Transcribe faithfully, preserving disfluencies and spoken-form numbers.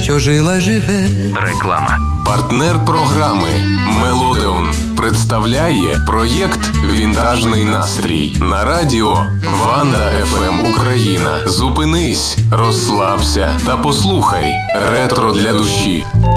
що жила живе. Реклама. Партнер програми Мелодеон представляє проєкт «Вінтажний настрій» на радіо Ванда еф ем Україна. Зупинись, розслабся та послухай ретро для душі.